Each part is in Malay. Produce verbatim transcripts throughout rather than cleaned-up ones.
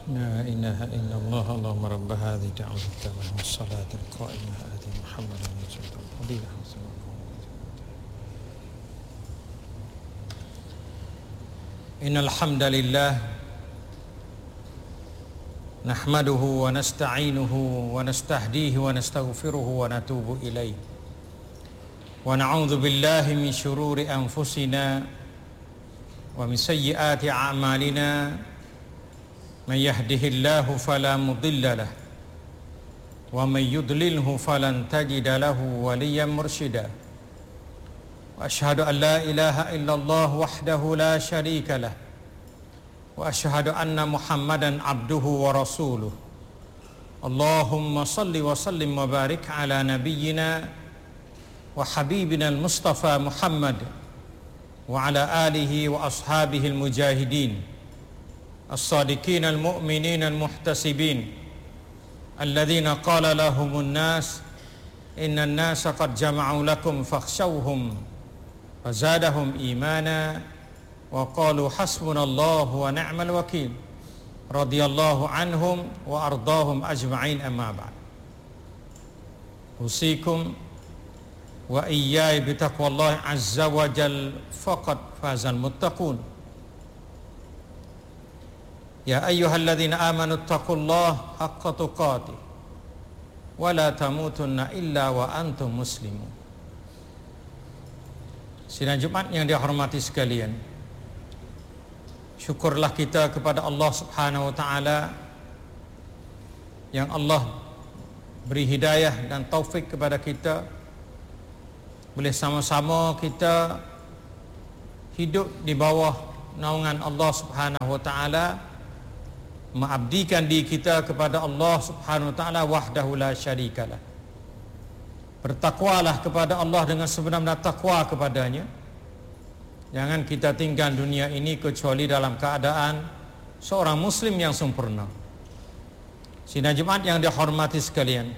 لا إله إلا الله اللهم رب هذه الدعوة التامة والصلاة القائمة آت محمدا وسلم الفضيلة إن الحمد لله نحمده ونستعينه ونستهديه ونستغفره ونتوب إليه ونعوذ بالله من شرور أنفسنا ومن سيئات أعمالنا من يهده الله فلا مضل له ومن يضلله فلن تجد له وليا مرشدا وأشهد أن لا إله إلا الله وحده لا شريك له وأشهد أن محمدا عبده ورسوله اللهم صل وسلم وبارك على نبينا وحبيبنا المصطفى محمد وعلى آله وأصحابه المجاهدين الصادقين المؤمنين المحتسبين الذين قال لهم الناس إن الناس قد جمعوا لكم فاخشوهم فزادهم إيمانا وقالوا حسبنا الله ونعم الوكيل رضي الله عنهم وأرضاهم أجمعين أما بعد أوصيكم وإياي بتقوى الله عز وجل فقد فاز المتقون يا أيها الذين آمنوا اتقوا الله حق تقاته ولا تموتن إلا وأنتم مسلمون. Sidang Jumat yang dihormati sekalian, syukurlah kita kepada Allah Subhanahu wa taala yang Allah beri hidayah dan taufik kepada kita boleh sama-sama kita hidup di bawah naungan Allah Subhanahu wa taala, mengabdikan diri kita kepada Allah Subhanahu wa taala wahdahu la syarikalah. Bertakwalah kepada Allah dengan sebenar-benar takwa kepadanya. Jangan kita tinggal dunia ini kecuali dalam keadaan seorang muslim yang sempurna. Sidang Jumat yang dihormati sekalian,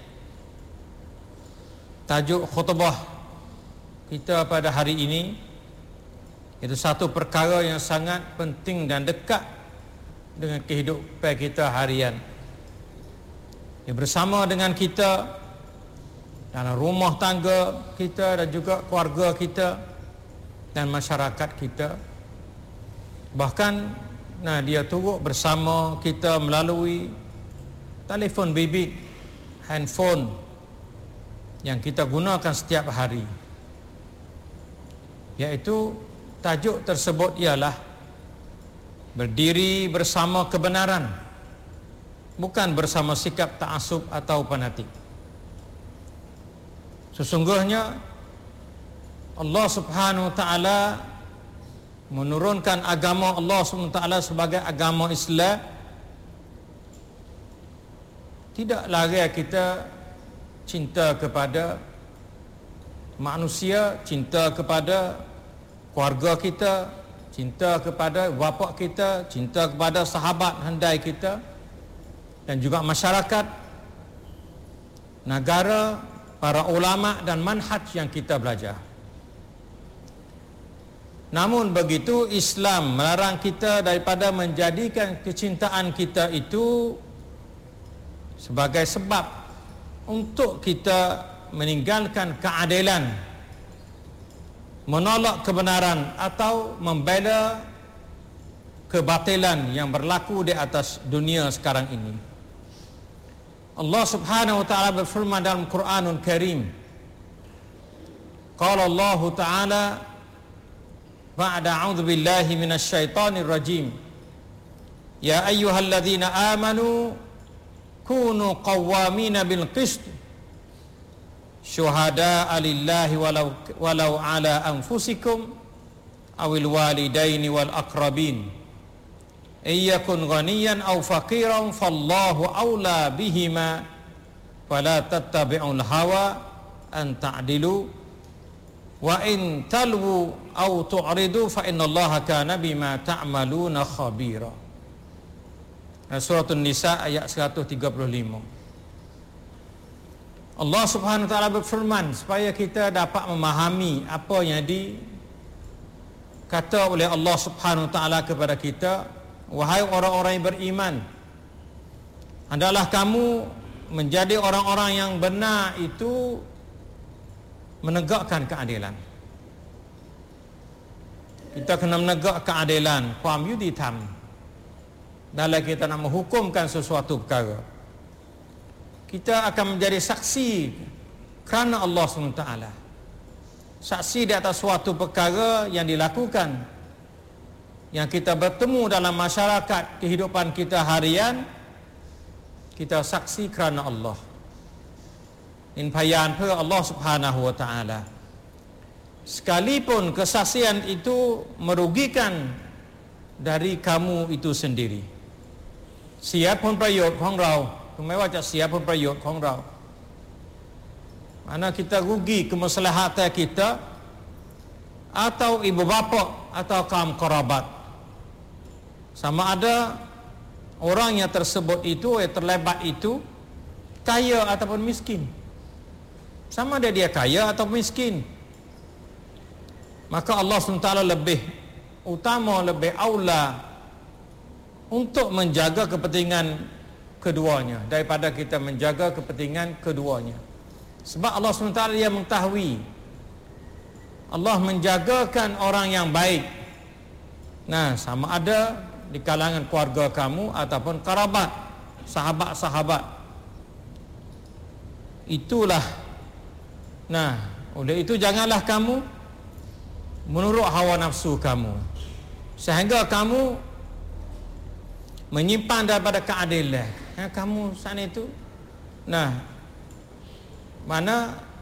tajuk khutbah kita pada hari ini itu satu perkara yang sangat penting dan dekat dengan kehidupan kita harian. Ia bersama dengan kita dalam rumah tangga kita dan juga keluarga kita dan masyarakat kita. Bahkan nah, dia turut bersama kita melalui telefon bimbit, handphone yang kita gunakan setiap hari. Iaitu tajuk tersebut ialah berdiri bersama kebenaran, bukan bersama sikap ta'assub atau fanatik. Sesungguhnya Allah Subhanahu wa taala menurunkan agama Allah Subhanahu wa taala sebagai agama Islam. Tidak lagi kita cinta kepada manusia, cinta kepada keluarga kita, cinta kepada bapa kita, cinta kepada sahabat handai kita dan juga masyarakat, negara, para ulama dan manhaj yang kita belajar. Namun begitu, Islam melarang kita daripada menjadikan kecintaan kita itu sebagai sebab untuk kita meninggalkan keadilan, menolak kebenaran atau membela kebatilan yang berlaku di atas dunia sekarang ini. Allah Subhanahu wa taala berfirman dalam Quranul Karim, qala Allah taala ba'da a'udzu billahi minasy syaithanir rajim, ya ayyuhalladzina amanu kunu qawwamina bil qist syuhada'a lillahi walau walau ala anfusikum awil walidaini wal aqrabin iyakun ghaniyan aw faqiran fallahu aula bihima fala tattabi'ul hawa an ta'dilu wa in talwu aw tu'ridu fa innallaha kana bima ta'maluna khabira. Surah An-Nisa ayat seratus tiga puluh lima. Allah Subhanahu wa taala berfirman supaya kita dapat memahami apa yang dikata oleh Allah Subhanahu wa taala kepada kita, wahai orang-orang yang beriman, hendaklah kamu menjadi orang-orang yang benar itu menegakkan keadilan. Kita kena menegak keadilan,ความยุติธรรม dalam kita nak menghukumkan sesuatu perkara. Kita akan menjadi saksi kerana Allah subhanahu wa taala. Saksi di atas suatu perkara yang dilakukan, yang kita bertemu dalam masyarakat kehidupan kita harian, kita saksi kerana Allah. In พยานเพื่อ Allah Subhanahu wa taala. Sekalipun kesaksian itu merugikan dari kamu itu sendiri. เสียผลประโยชน์ของเราถึงแม้ว่าจะเสียผลประโยชน์ของเรา Mana kita rugi kemaslahatan kita atau ibu bapa atau kaum kerabat. Sama ada orang yang tersebut itu, yang terlibat itu kaya ataupun miskin. Sama ada dia kaya atau miskin. Maka Allah subhanahu wa taala lebih utama, lebih aula untuk menjaga kepentingan keduanya daripada kita menjaga kepentingan keduanya. Sebab Allah subhanahu wa taala dia mengetahui, Allah menjagakan orang yang baik. Nah, sama ada di kalangan keluarga kamu ataupun kerabat, sahabat-sahabat. Itulah. Nah, oleh itu janganlah kamu menurut hawa nafsu kamu, sehingga kamu menyimpan daripada keadilan. Ya, kamu sana itu, nah, mana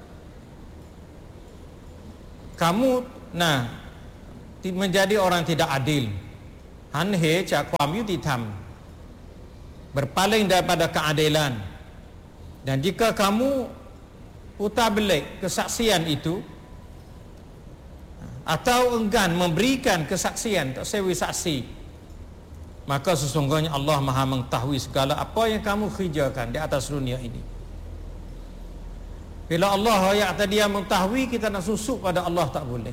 kamu nah menjadi orang tidak adil. หันเหจากความยุติธรรม berpaling daripada keadilan. Dan jika kamu putar belik kesaksian itu atau enggan memberikan kesaksian, tak sewi saksi, maka sesungguhnya Allah Maha mengetahui segala apa yang kamu kerjakan di atas dunia ini. Bila Allah ayat tadi yang mengetahui, kita nak susuk pada Allah tak boleh.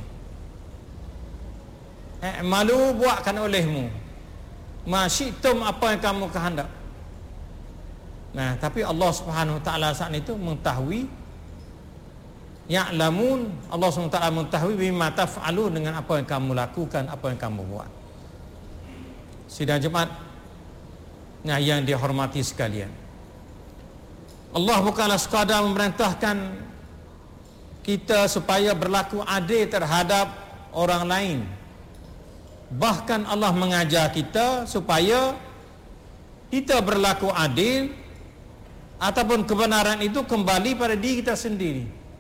Eh, malu buatkan olehmu masyitum apa yang kamu kehendak. Nah, tapi Allah Subhanahu wa taala saat itu mengetahui, ya'lamun, Allah Subhanahu wa taala mengetahui bima taf'alu, dengan apa yang kamu lakukan, apa yang kamu buat. Sidang jemaat nah yang dihormati sekalian, Allah bukanlah sekadar memerintahkan kita supaya berlaku adil terhadap orang lain. Bahkan Allah mengajar kita supaya kita berlaku adil ataupun kebenaran itu kembali pada diri kita sendiri.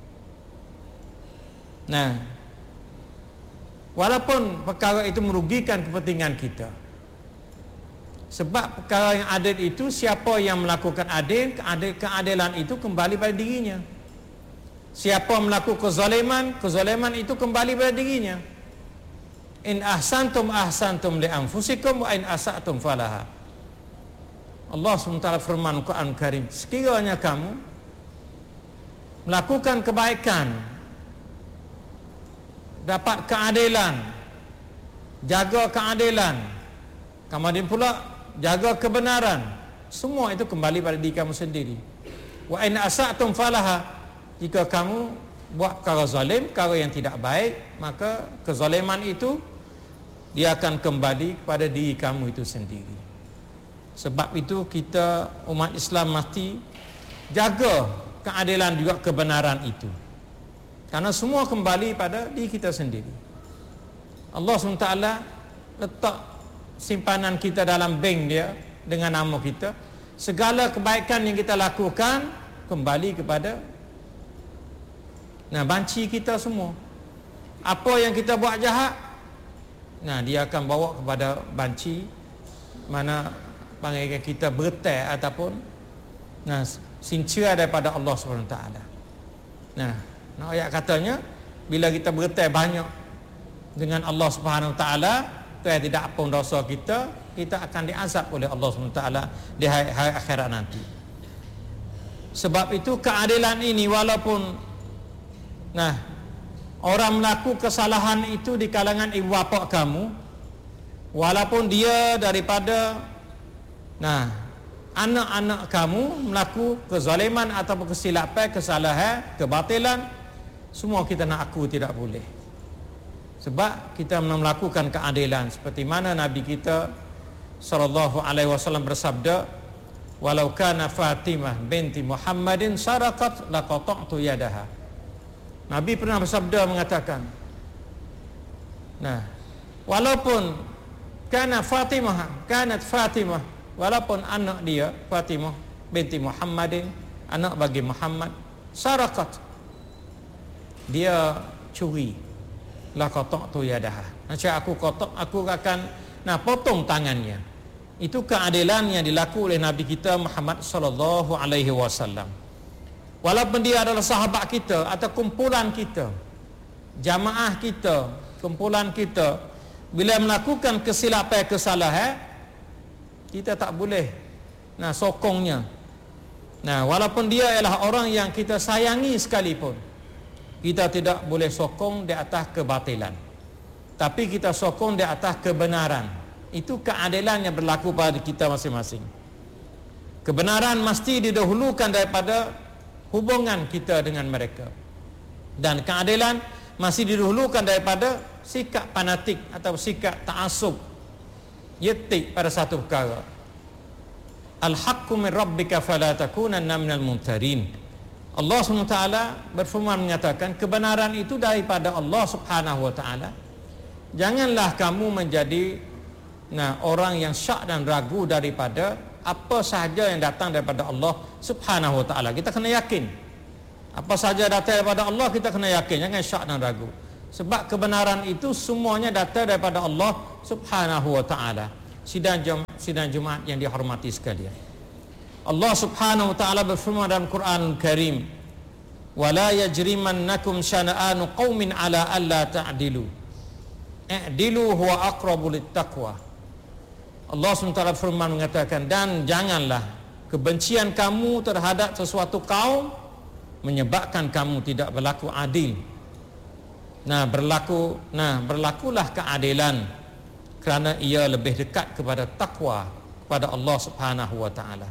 Nah, walaupun perkara itu merugikan kepentingan kita, sebab perkara yang adil itu, siapa yang melakukan adil, keadilan itu kembali pada dirinya. Siapa melakukan kezaliman, kezaliman itu kembali pada dirinya. In ahsantum ahsantum li anfusikum wa in asa'tum falaha. Allah subhanahu wa taala firman Quran Karim, sekiranya kamu melakukan kebaikan, dapat keadilan, jaga keadilan, kemudian pula jaga kebenaran, semua itu kembali pada diri kamu sendiri. Wa in asa'tum falaha, jika kamu buat perkara zalim, perkara yang tidak baik, maka kezaliman itu dia akan kembali kepada diri kamu itu sendiri. Sebab itu kita umat Islam mesti jaga keadilan juga kebenaran itu, karena semua kembali pada diri kita sendiri. Allah subhanahu wa taala letak simpanan kita dalam bank dia dengan nama kita. Segala kebaikan yang kita lakukan kembali kepada nah banci kita semua. Apa yang kita buat jahat, nah dia akan bawa kepada banci mana panggil kita bertai ataupun nah sincere daripada Allah Subhanahu Wa Taala. Nah, nah ayat katanya bila kita bertai banyak dengan Allah Subhanahu Wa Taala, tu tidak ampun dosa kita, kita akan diazab oleh Allah Subhanahu Wa Taala di hari, hari akhirat nanti. Sebab itu keadilan ini, walaupun nah orang melaku kesalahan itu di kalangan ibu bapa kamu, walaupun dia daripada nah anak-anak kamu melakukan kezaliman ataupun kesilapan, kesalahan, kebatilan, semua kita nak aku tidak boleh. Sebab kita melakukan keadilan seperti mana Nabi kita sallallahu alaihi wasallam bersabda, walau kana Fatimah binti Muhammadin saraqat laqata'tu yadaha. Nabi pernah bersabda mengatakan, nah, walaupun kana Fatimah, kanat Fatimah, walaupun anak dia Fatimah binti Muhammadin, anak bagi Muhammad, saraqat, dia curi, laqata'tu yadaha. Macam aku kotak, aku akan nah potong tangannya. Itu keadilan yang dilakukan oleh Nabi kita Muhammad sallallahu alaihi wasallam. Walaupun dia adalah sahabat kita atau kumpulan kita, jamaah kita, kumpulan kita, bila melakukan kesilapan, kesalahan, kita tak boleh nah sokongnya. Nah, walaupun dia ialah orang yang kita sayangi sekalipun, kita tidak boleh sokong di atas kebatilan, tapi kita sokong di atas kebenaran. Itu keadilan yang berlaku pada kita masing-masing. Kebenaran mesti didahulukan daripada hubungan kita dengan mereka, dan keadilan masih didahulukan daripada sikap fanatik atau sikap ta'assub, yetik pada satu perkara. Al-haqqu min rabbika fala takunanna minal mumtarin. Allah subhanahu wa taala berfirman menyatakan kebenaran itu daripada Allah subhanahu wa taala. Janganlah kamu menjadi nah orang yang syak dan ragu daripada apa sahaja yang datang daripada Allah subhanahu wa taala. Kita kena yakin apa sahaja datang daripada Allah, kita kena yakin, jangan syak dan ragu. Sebab kebenaran itu semuanya datang daripada Allah subhanahu wa ta'ala. Sidang Jum- sidang Jumaat yang dihormati sekalian, Allah subhanahu wa ta'ala berfirman dalam Quran Karim, وَلَا يَجْرِمَنَّكُمْ شَنَآنُ قَوْمٍ عَلَىٰ أَلَّا تَعْدِلُوا اعْدِلُوا هُوَ أَقْرَبُ لِلتَّقْوَى. Allah subhanahu wa ta'ala firman mengatakan, dan janganlah kebencian kamu terhadap sesuatu kaum menyebabkan kamu tidak berlaku adil. Nah, berlaku, nah berlakulah keadilan kerana ia lebih dekat kepada takwa kepada Allah Subhanahu wa taala.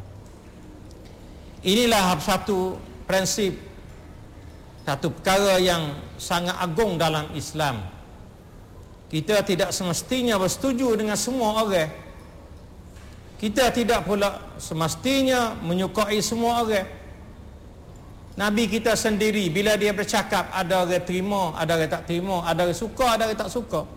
Inilah satu prinsip, satu perkara yang sangat agung dalam Islam. Kita tidak semestinya bersetuju dengan semua orang. Kita tidak pula semestinya menyukai semua orang. Nabi kita sendiri bila dia bercakap, ada orang terima, ada orang tak terima, ada orang suka, ada orang tak suka.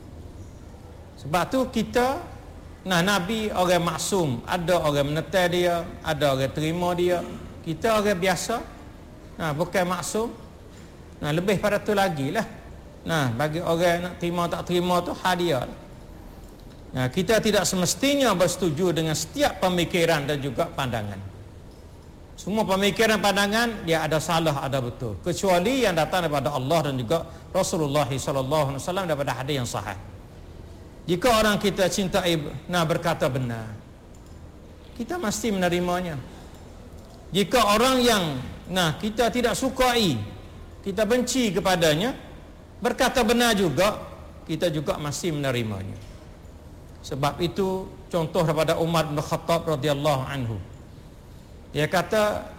Sebab tu kita, nah Nabi orang maksum, ada orang menetai dia, ada orang terima dia. Kita orang biasa, nah bukan maksum. Nah lebih pada tu lagi lah. Nah bagi orang nak terima tak terima tu hadiah. Nah kita tidak semestinya bersetuju dengan setiap pemikiran dan juga pandangan. Semua pemikiran pandangan dia ada salah ada betul, kecuali yang datang daripada Allah dan juga Rasulullah sallallahu alaihi wasallam daripada hadis yang sahih. Jika orang kita cintai nah berkata benar, kita mesti menerimanya. Jika orang yang nah kita tidak sukai, kita benci kepadanya, berkata benar juga, kita juga mesti menerimanya. Sebab itu contoh daripada Umar bin Khattab radhiyallahu anhu. Dia kata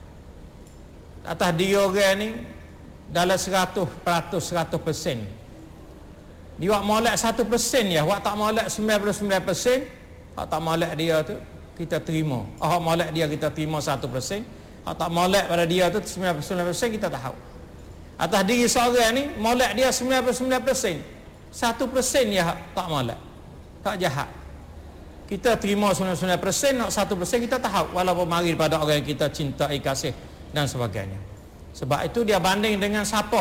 atas dia orang ni dalam seratus peratus seratus persen. Dia molek satu persen ya, wak tak molek sembilan puluh sembilan persen, wak tak molek dia tu kita terima. Oh molek dia kita terima satu persen, wak tak molek pada dia tu sembilan puluh sembilan persen kita tahu. Atas diri seorang ni molek dia sembilan puluh sembilan persen, satu persen ya tak molek, tak jahat. Kita terima sembilan puluh sembilan persen, satu persen kita tahu, walaupun mari pada orang yang kita cintai, kasih dan sebagainya. Sebab itu dia banding dengan siapa.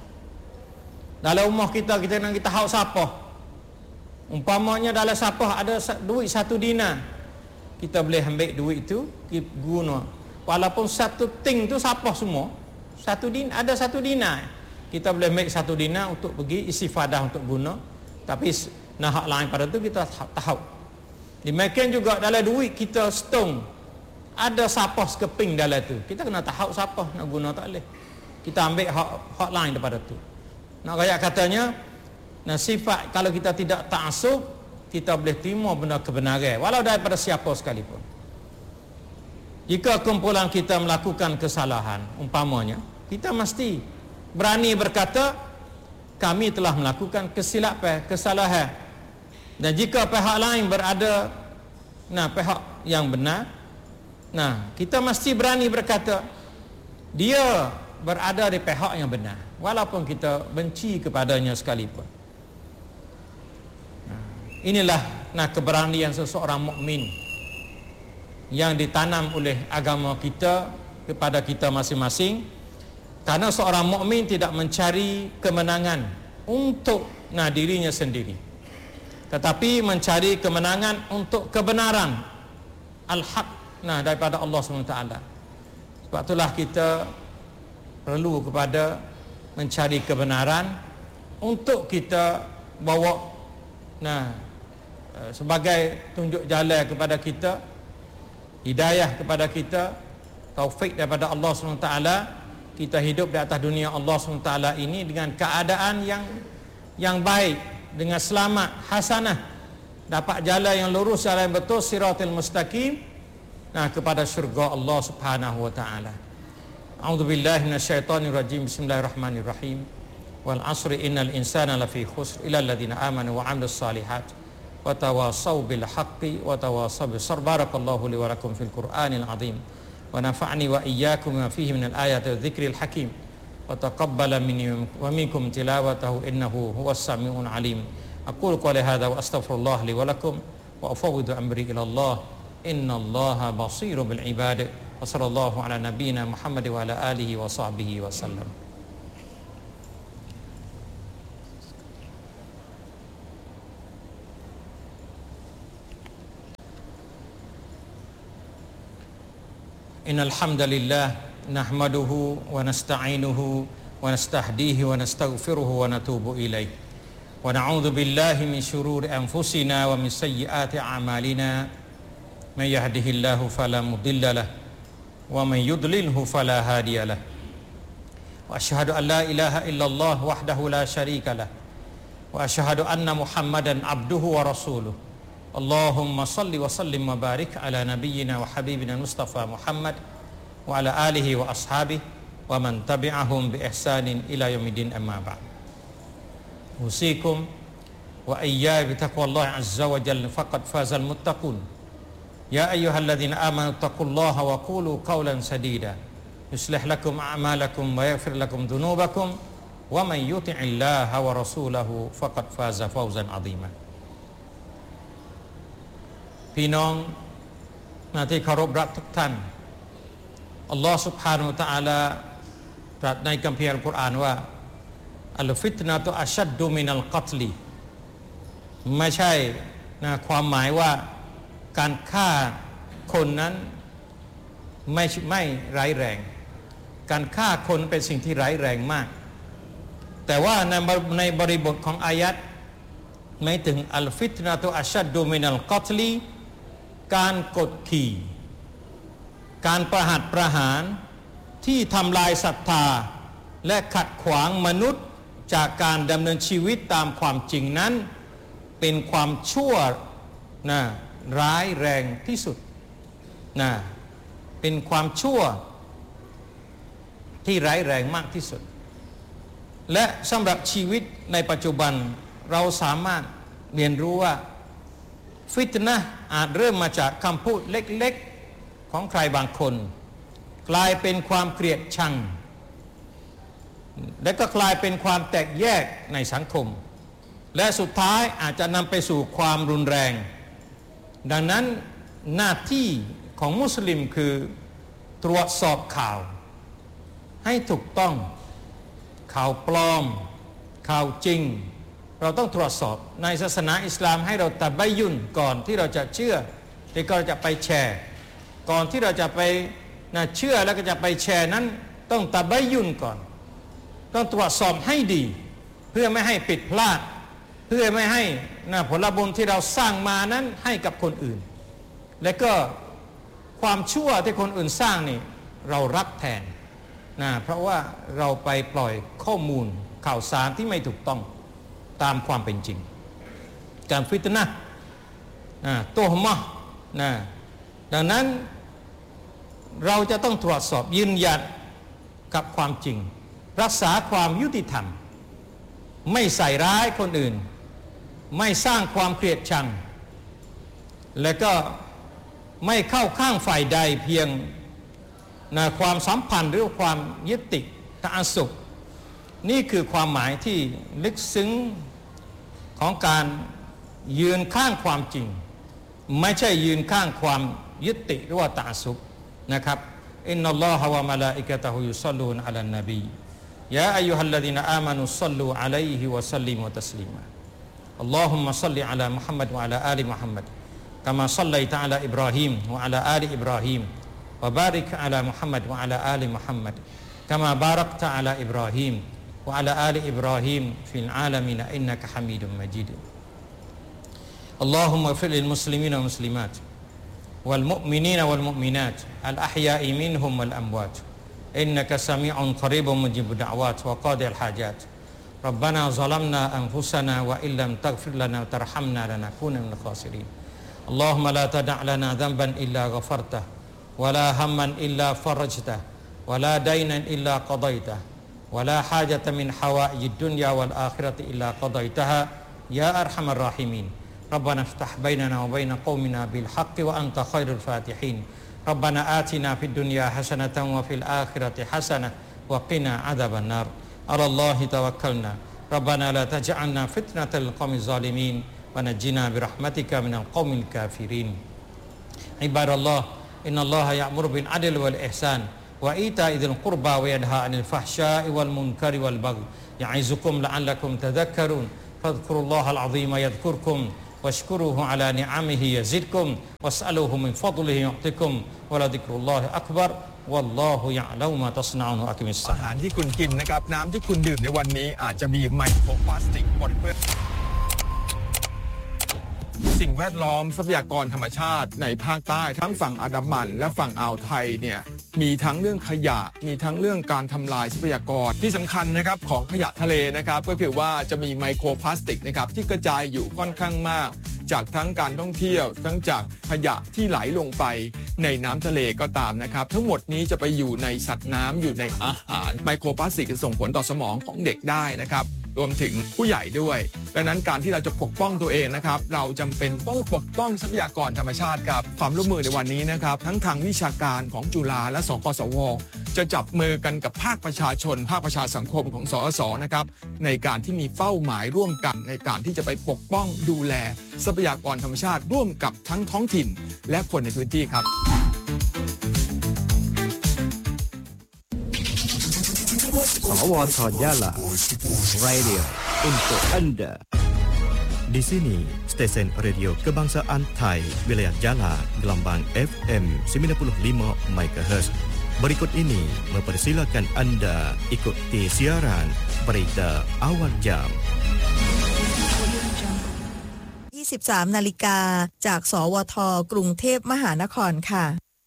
Dalam rumah kita, kita nak kita tahu siapa. Umpamanya dalam siapa ada duit satu dinar, kita boleh ambil duit itu guna. Walaupun satu ting tu siapa semua, satu din ada satu dinar, kita boleh ambil satu dinar untuk pergi istifadah untuk guna. Tapi nah hak lain pada tu kita tahu. Demikian juga dalam duit kita setong, ada siapa sekeping dalam tu, kita kena tahu siapa nak guna tak boleh. Kita ambil hak hak lain daripada tu. Nak kaya katanya, nah sifat kalau kita tidak ta'assub, kita boleh terima benda kebenaran walau daripada siapa sekalipun. Jika kumpulan kita melakukan kesalahan, umpamanya, kita mesti berani berkata, kami telah melakukan kesilapan, kesalahan. Dan jika pihak lain berada, nah pihak yang benar, nah kita mesti berani berkata, dia berada di pihak yang benar, walaupun kita benci kepadanya sekalipun. Nah, inilah nah keberanian seseorang mukmin yang ditanam oleh agama kita kepada kita masing-masing, karena seorang mukmin tidak mencari kemenangan untuk nah dirinya sendiri, tetapi mencari kemenangan untuk kebenaran al-haq nah daripada Allah subhanahu wa taala. Sebab itulah kita perlu kepada mencari kebenaran untuk kita bawa nah sebagai tunjuk jalan kepada kita, hidayah kepada kita, taufik daripada Allah subhanahu wa taala, kita hidup di atas dunia Allah subhanahu wa taala ini dengan keadaan yang yang baik, dengan selamat, hasanah, dapat jalan yang lurus, jalan yang betul, siratal mustaqim, nah kepada syurga Allah subhanahu wa taala. A'udzubillahi minasyaitonir rajim. Bismillahirrahmanirrahim. Wal 'asri innal insana lafi khusr illa alladziina aamanu wa 'amilus shalihat wa tawassaw bil haqqi wa tawassaw bis sabr. Barakallahu li wa lakum fil Qur'anil 'azim wa nafa'ani wa iyyakum bima fihi minal ayati wa dzikril hakim wa taqabbala minni wa minkum tilawatahu innahu huwas samiul 'alim. Aqulu qawli hadza wa astaghfirullah li wa lakum wa afawwidu amri ila Allah innallaha basirun bil ibad. Wa sallallahu ala nabiyyina Muhammad wa ala alihi wa sahbihi wa sallam. Innal hamdalillah nahmaduhu wa nasta'inuhu wa nastahdihi wa nastaghfiruhu wa natubu ilaih. Wa na'udzu billahi min shururi anfusina wa min sayyiati a'malina. May yahdihillahu fala mudilla lahu wa may yudlilhu fala hadiya lahu. Wa asyhadu an la ilaha illallah wahdahu la syarika lahu wa asyhadu anna Muhammadan abduhu wa rasuluh. Allahumma salli wa sallim wa barik ala nabiyyina wa habibina Mustafa Muhammad wa ala alihi wa ashabihi wa man tabi'ahum bi ihsanin ila yaumiddin, amma ba'd. Usikum wa iyaya bi taqwallahi azza wa jalla faqad fazal muttaqun. Ya ayyuhalladzina amanu taqullaha wa qulu qawlan sadida yuslih lakum a'malakum wa yaghfir lakum dhunubakum wa man yuti'illaha wa rasulahu faqad faza fawzan 'azima. พี่น้องนะที่เคารพรักทุกท่านอัลลอฮฺ سبحانه และ تعالى ตรัสในคัมภีร์อัลกุรอานว่าอัลฟิตนะตุอัชดดุมินัลกัตลีไม่ใช่นะความหมายว่าการฆ่าคนนั้นไม่ไม่ร้ายแรงการฆ่าคนเป็นสิ่งที่ร้ายแรงมากแต่ว่าในในบริบทของอายัดไม่ถึงอัลฟิตนะตุอัชดดุมินัลกัตลีการกดขี่การประหัตประหารที่ทำลายศรัทธาและขัดขวางมนุษย์จากการดำเนินชีวิตตามความจริงนั้นเป็นความชั่วนะร้ายแรงที่สุดนะเป็นความชั่วที่ร้ายแรงมากที่สุดและสำหรับชีวิตในปัจจุบันเราสามารถเรียนรู้ว่าฟิตนะห์อาจเริ่มมาจากคำพูดเล็กๆของใครบางคนกลายเป็นความเกลียดชังและก็กลายเป็นความแตกแยกในสังคมและสุดท้ายอาจจะนำไปสู่ความรุนแรงดังนั้นหน้าที่ของมุสลิมคือตรวจสอบข่าวให้ถูกต้องข่าวปลอมข่าวจริงเราต้องตรวจสอบในศาสนาอิสลามให้เราตะบัยยุนก่อนที่เราจะเชื่อที่เราจะไปแชร์ก่อนที่เราจะไปนะเชื่อแล้วก็จะไปแชร์นั้นต้องตะบัยยุนก่อนต้องตรวจสอบให้ดีเพื่อไม่ให้ผิดพลาดเพื่อไม่ให้นะผลบุญที่เราสร้างมานั้นให้กับคนอื่นและก็ความชั่วที่คนอื่นสร้างนี่เรารับแทนนะเพราะว่าเราไปปล่อยข้อมูลข่าวสารที่ไม่ถูกต้องตามความเป็นจริงการฟิตนะห์นะตุฮมะห์นะดังนั้นเราจะต้องตรวจสอบยืนยันกับความจริงรักษาความยุติธรรมไม่ใส่ร้ายคนอื่นไม่สร้างความเกลียดชังและก็ไม่เข้าข้างฝ่ายใดเพียงในความสัมพันธ์หรือความยึดติดตะอัสุบนี่คือความหมายที่ลึกซึ้งของการยืนข้างความจริงไม่ใช่ยืนข้างความยึดติดหรือว่าตะอัสุบนะครับอินนัลลอฮะวะมะลาอิกะตุฮุยุศ็อลลูนอะลันนบียาอัยยูฮัลลซีนาอามานุศ็อลลูอะลัยฮิวะซัลลิมุตัสลีมาอัลลอฮุมมะศ็อลลิอะลามุฮัมมัดวะอะลาอาลิมุฮัมมัดกะมาศ็อลลัยตะอะลาอิบราฮีมวะอะลาอาลิอิบราฮีมวะบาริกอะลามุฮัมมัดวะอะลาอาลิมุฮัมมัดกะมาบารักตะอะลาอิบราฮีมวะอะลาอาลิอิบราฮีมฟิลอาลามีนอินนะกะฮะมีดุมมะญีดอัลลอฮุมมะฟิลิลมุสลิมีนวะมุสลิมาตوالمؤمنين والمؤمنات الأحياء منهم والأموات إنك سميع قريب مجيب الدعوات وقاضي الحاجات ربنا ظلمنا أنفسنا وإن لم تغفر لنا وترحمنا لنكون من الخاسرين اللهم لا تدع لنا ذنبا إلا غفرته ولا هما إلا فرجته ولا دينا إلا قضيته ولا حاجة من حوائج الدنيا والآخرة إلا قضيتها يا أرحم الراحمين ربنا افتح بيننا وبين قومنا بالحق وأنت خير الفاتحين ربنا آتنا في الدنيا حسنة وفي الآخرة حسنة وقنا عذاب النار على الله توكلنا ربنا لا تجعلنا فتنة للقوم الظالمين ونجنا برحمتك من القوم الكافرين عباد الله إن الله يأمر بالعدل والإحسان وإيتاء ذي القربى وينهى عن الفحشاء والمنكر والبغي يعظكم لعلكم تذكرون فاذكروا الله العظيم يذكركم واشكروه على نعمه يزدكم واسألوه من فضله يعطكم ولذكر الله أكبر والله يعلم ما تصنعون أقم الصلاة อาหารที่คุณกินนะครับน้ำที่คุณดื่มในวันนี้อาจจะมีไมโครพลาสติกปนเปื้อนสิ่งแวดล้อมทรัพยากรธรรมชาติในภาคใต้ทั้งฝั่งอันดามันและฝั่งอ่าวไทยเนี่ยมีทั้งเรื่องขยะมีทั้งเรื่องการทำลายทรัพยากรที่สำคัญนะครับของขยะทะเลนะครับก็คือว่าจะมีไมโครพลาสติกนะครับที่กระจายอยู่ค่อนข้างมากจากทั้งการท่องเที่ยวทั้งจากขยะที่ไหลลงไปในน้ำทะเลก็ตามนะครับทั้งหมดนี้จะไปอยู่ในสัตว์น้ำอยู่ในอาหารไมโครพลาสติกจะส่งผลต่อสมองของเด็กได้นะครับรวมถึงผู้ใหญ่ด้วยดังนั้นการที่เราจะปกป้องตัวเองนะครับเราจำเป็นต้องปกป้องทรัพยากรธรรมชาติครับความร่วมมือในวันนี้นะครับทั้งทางวิชาการของจุฬาและสกสวจะจับมือกันกับภาคประชาชนภาคประชาสังคมของสอสนะครับในการที่มีเป้าหมายร่วมกันในการที่จะไปปกป้องดูแลทรัพยากรธรรมชาติร่วมกับทั้งท้องถิ่นและคนในพื้นที่ครับสวทยาลา Radio untuk Anda. Di sini stesen radio kebangsaan Thai wilayah Jala gelombang F M sembilan puluh lima megahertz. Berikut ini mempersilakan Anda ikuti siaran berita awal jam. ยี่สิบสามนาฬิกาจากสวทกรุงเทพมหานครค่ะ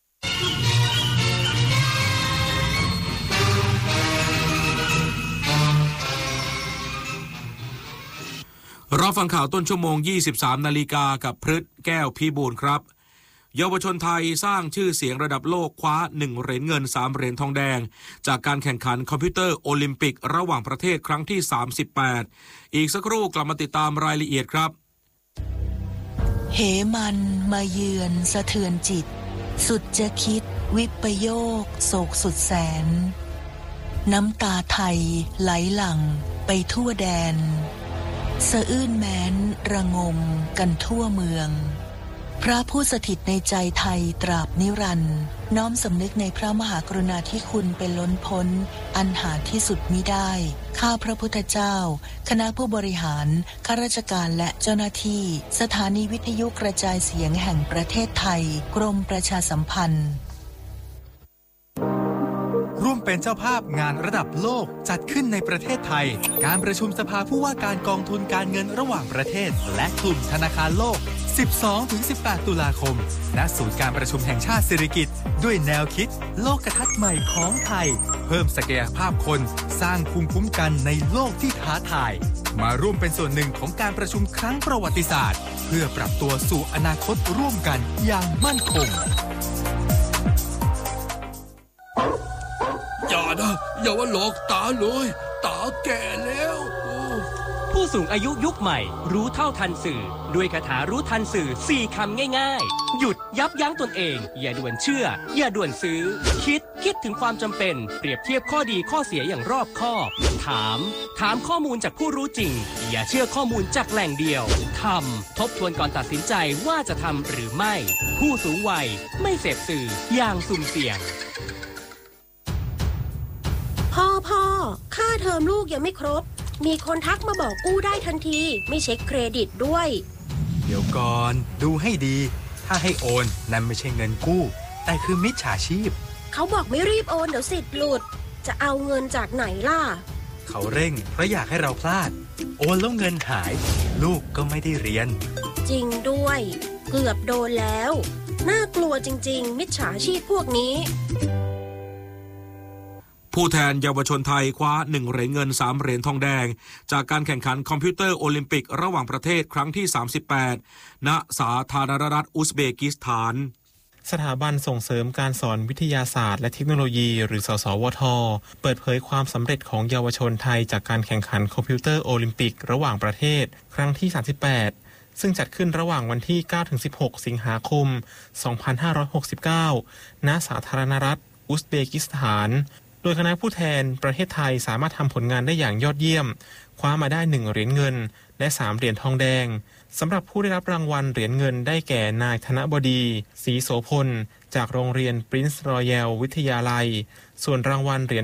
รอฟังข่าวต้นชั่วโมง ยี่สิบสามนาฬิกากับพฤทธิ์แก้วพิบูลครับเยาวชนไทยสร้างชื่อเสียงระดับโลกคว้าหนึ่งเหรียญเงินสามเหรียญทองแดงจากการแข่งขันคอมพิวเตอร์โอลิมปิกระหว่างประเทศครั้งที่สามสิบแปดอีกสักครู่กลับมาติดตามรายละเอียดครับเหมันมาเยือนสะเทือนจิตสุดจะคิดวิปโยคโศกสุดแสนน้ำตาไทยไหลหลั่งไปทั่วแดนสะอื้นแม้นระงมกันทั่วเมืองพระผู้สถิตในใจไทยตราบนิรันดร์น้อมสำนึกในพระมหากรุณาธิคุณเป็นล้นพ้นอันหาที่สุดมิได้ข้าพระพุทธเจ้าคณะผู้บริหารข้าราชการและเจ้าหน้าที่สถานีวิทยุกระจายเสียงแห่งประเทศไทยกรมประชาสัมพันธ์ร่วมเป็นเจ้าภาพงานระดับโลกจัดขึ้นในประเทศไทยการประชุมสภาผู้ว่าการกองทุนการเงินระหว่างประเทศและกลุ่มธนาคารโลก สิบสองถึงสิบแปด ตุลาคมณศูนย์การประชุมแห่งชาติสิริกิติ์ด้วยแนวคิดโลกทัศน์ใหม่ของไทยเพิ่มศักยภาพคนสร้างภูมิคุ้มกันในโลกที่ท้าทายมาร่วมเป็นส่วนหนึ่งของการประชุมครั้งประวัติศาสตร์เพื่อปรับตัวสู่อนาคตร่วมกันอย่างมั่นคงอย่าว่าหลอกตาเลยตาแก่แล้วผู้สูงอายุยุคใหม่รู้เท่าทันสื่อด้วยคาถารู้ทันสื่อสี่คำง่ายๆหยุดยับยั้งตนเองอย่าด่วนเชื่ออย่าด่วนซื้อคิดคิดถึงความจำเป็นเปรียบเทียบข้อดีข้อเสียอย่างรอบคอบถามถามข้อมูลจากผู้รู้จริงอย่าเชื่อข้อมูลจากแหล่งเดียวทำทบทวนก่อนตัดสินใจว่าจะทำหรือไม่ผู้สูงวัยไม่เสพสื่ออย่างสุ่มเสี่ยงพ่อพ่อค่าเทอมลูกยังไม่ครบมีคนทักมาบอกกู้ได้ทันทีไม่เช็คเครดิตด้วยเดี๋ยวก่อนดูให้ดีถ้าให้โอนนั่นไม่ใช่เงินกู้แต่คือมิจฉาชีพเขาบอกไม่รีบโอนเดี๋ยวสิทธิ์หลุดจะเอาเงินจากไหนล่ะเขาเร่งเพราะอยากให้เราพลาดโอนแล้วเงินหายลูกก็ไม่ได้เรียนจริงด้วยเกือบโดนแล้วน่ากลัวจริงๆมิจฉาชีพพวกนี้ผู้แทนเยาวชนไทยคว้าหนึ่งเหรียญเงินสามเหรียญทองแดงจากการแข่งขันคอมพิวเตอร์โอลิมปิกระหว่างประเทศครั้งที่สามสิบแปดณสาธารณรัฐอุซเบกิสถานสถาบันส่งเสริมการสอนวิทยาศาสตร์และเทคโนโลยีหรือสสวทเปิดเผยความสำเร็จของเยาวชนไทยจากการแข่งขันคอมพิวเตอร์โอลิมปิกระหว่างประเทศครั้งที่สามสิบแปดซึ่งจัดขึ้นระหว่างวันที่ เก้าถึงสิบหก สิงหาคม สองพันห้าร้อยหกสิบเก้า ณ สาธารณรัฐอุซเบกิสถานโดยคณะผู้แทนประเทศไทยสามารถทำผลงานได้อย่างยอดเยี่ยมคว้ามาได้หนึ่งเหรียญเงินและสามเหรียญทองแดงสำหรับผู้ได้รับรางวัลเหรียญเงินได้แก่นายธนบดีศรีโสพลจากโรงเรียน Prince Royal วิทยาลัยส่วนรางวัลเหรียญ